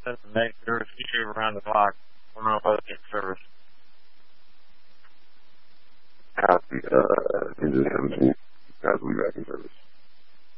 That's the next service. Keep you around the clock. I don't know if I get service. Copy, engine 17. Guys will be back in service.